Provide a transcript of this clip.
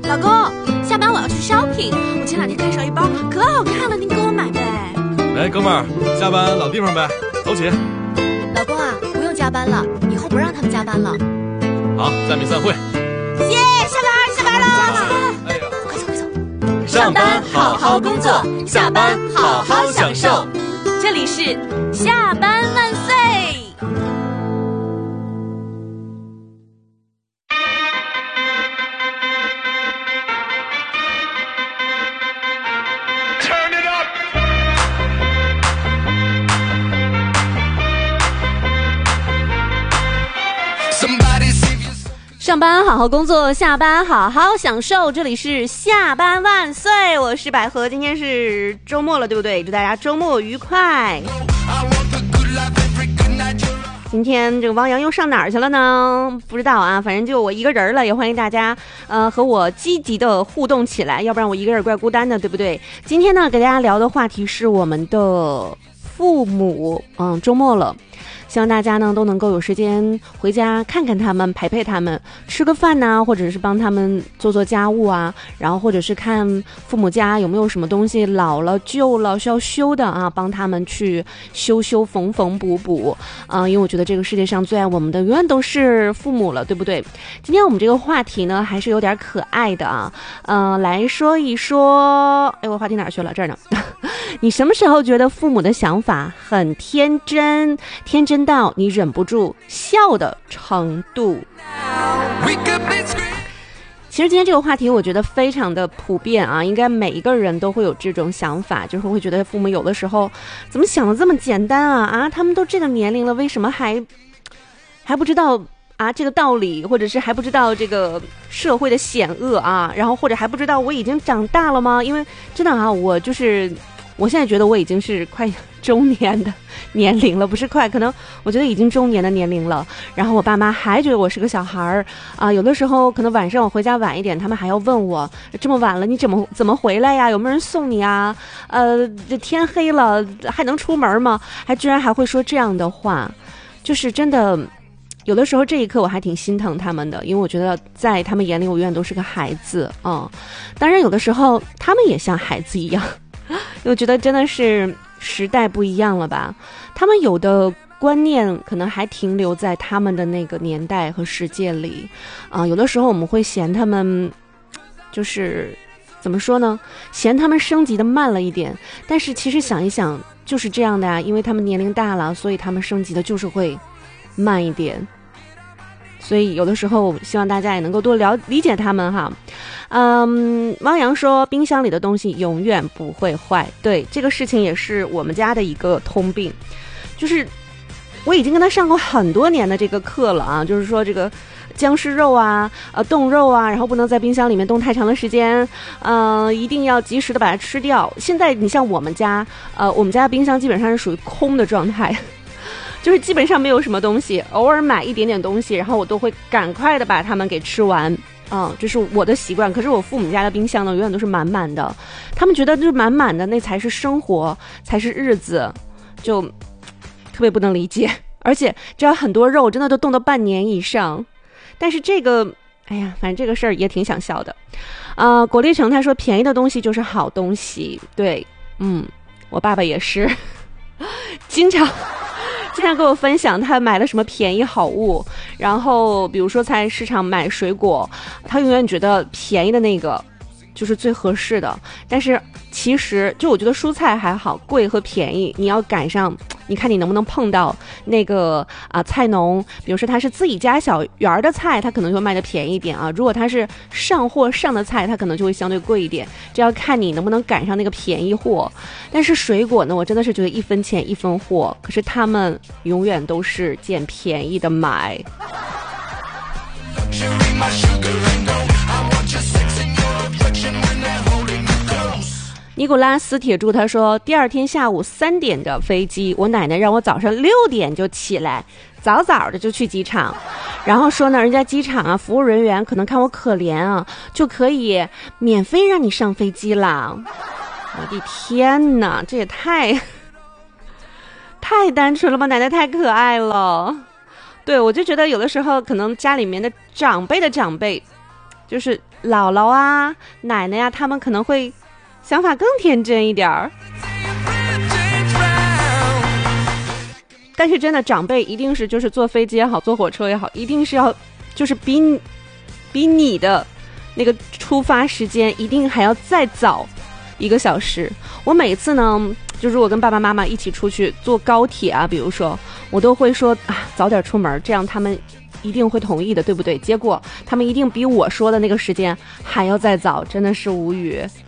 老公，下班我要去 shopping， 我前2天看上一包，可好看了，您给我买呗。 来，哥们儿，下班老地方呗，走起。 老公啊，不用加班了，以后不让他们加班了。 好，暂免散会。 耶，下班了。 哎呀， 快走。 上班好好工作，下班好好享受。 这里是下班万岁。上班好好工作，下班好好享受，这里是下班万岁，我是百合，今天是周末了，对不对？祝大家周末愉快。今天这个汪洋又上哪儿去了呢？不知道啊，反正就我一个人了，也欢迎大家和我积极的互动起来，要不然我一个人怪孤单的，对不对？今天呢，给大家聊的话题是我们的父母，周末了。希望大家呢都能够有时间回家看看他们，陪陪他们，吃个饭呐，或者是帮他们做做家务啊，然后或者是看父母家有没有什么东西老了旧了需要修的啊，帮他们去修缝补因为我觉得这个世界上最爱我们的永远都是父母了，对不对？今天我们这个话题呢还是有点可爱的啊，来说一说，我话题哪去了？这儿呢。你什么时候觉得父母的想法很天真到你忍不住笑的程度？其实今天这个话题我觉得非常的普遍啊，应该每一个人都会有这种想法，就是会觉得父母有的时候怎么想的这么简单啊，他们都这个年龄了，为什么还不知道啊这个道理，或者是还不知道这个社会的险恶啊，然后或者还不知道我已经长大了吗？因为真的啊，我现在觉得我已经是快中年的年龄了，不是快，可能我觉得已经中年的年龄了。然后我爸妈还觉得我是个小孩儿啊，有的时候可能晚上我回家晚一点，他们还要问我这么晚了你怎么回来呀？有没有人送你啊？这天黑了还能出门吗？居然还会说这样的话，就是真的。有的时候这一刻我还挺心疼他们的，因为我觉得在他们眼里我永远都是个孩子当然有的时候他们也像孩子一样，我觉得真的是时代不一样了吧，他们有的观念可能还停留在他们的那个年代和世界里有的时候我们会嫌他们就是怎么说呢，嫌他们升级的慢了一点，但是其实想一想就是这样的因为他们年龄大了，所以他们升级的就是会慢一点，所以有的时候希望大家也能够多理解他们哈。汪洋说冰箱里的东西永远不会坏，对，这个事情也是我们家的一个通病，就是我已经跟他上过很多年的这个课了啊，就是说这个僵尸肉啊冻肉啊，然后不能在冰箱里面冻太长的时间，一定要及时的把它吃掉。现在你像我们家的冰箱基本上是属于空的状态，就是基本上没有什么东西，偶尔买一点点东西，然后我都会赶快的把它们给吃完这是我的习惯。可是我父母家的冰箱呢永远都是满满的，他们觉得就是满满的那才是生活，才是日子，就特别不能理解。而且只要很多肉真的都冻到半年以上，但是这个反正这个事儿也挺想笑的果粒橙他说便宜的东西就是好东西，对，我爸爸也是经常跟我分享他买了什么便宜好物，然后比如说在市场买水果，他永远觉得便宜的那个就是最合适的，但是其实就我觉得蔬菜还好，贵和便宜你要赶上，你看你能不能碰到那个菜农，比如说他是自己家小园的菜，他可能就卖的便宜一点如果他是上货上的菜，他可能就会相对贵一点，这要看你能不能赶上那个便宜货。但是水果呢，我真的是觉得一分钱一分货，可是他们永远都是捡便宜的买。尼古拉斯铁柱他说第二天下午3点的飞机，我奶奶让我早上6点就起来，早早的就去机场，然后说呢人家机场服务人员可能看我可怜就可以免费让你上飞机了。我的天哪，这也太单纯了吧，奶奶太可爱了。对，我就觉得有的时候可能家里面的长辈就是姥姥啊、奶奶呀，他们可能会想法更天真一点儿。但是真的长辈一定是就是坐飞机也好，坐火车也好，一定是要就是比你的那个出发时间一定还要再早1个小时。我每次呢，就如果跟爸爸妈妈一起出去坐高铁啊，比如说我都会说啊早点出门，这样他们一定会同意的，对不对？结果他们一定比我说的那个时间还要再早，真的是无语。